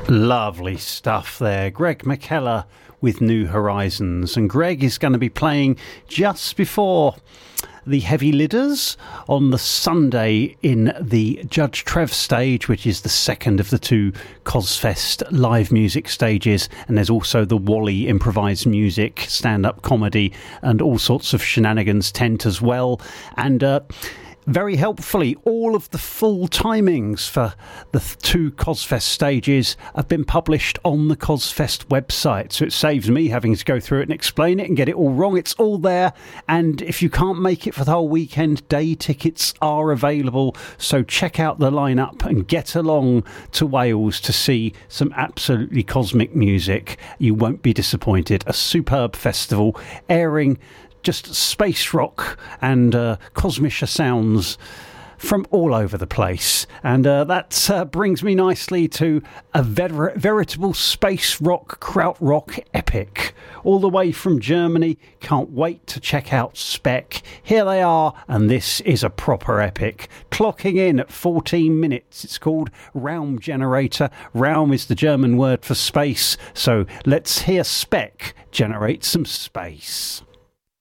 Lovely stuff there. Greg McKellar with New Horizons. And Greg is going to be playing just before the Heavy Lidders on the Sunday in the Judge Trev stage, which is the second of the two Cosfest live music stages. And there's also the Wally improvised music, stand-up comedy, and all sorts of shenanigans tent as well. And very helpfully, all of the full timings for the two Cosfest stages have been published on the Cosfest website. So it saves me having to go through it and explain it and get it all wrong. It's all there. And if you can't make it for the whole weekend, day tickets are available. So check out the lineup and get along to Wales to see some absolutely cosmic music. You won't be disappointed. A superb festival airing just space rock and cosmischer sounds from all over the place. And that brings me nicely to a veritable space rock, krautrock epic. All the way from Germany. Can't wait to check out Spec. Here they are, and this is a proper epic. Clocking in at 14 minutes. It's called Raum Generator. Raum is the German word for space. So let's hear Spec generate some space.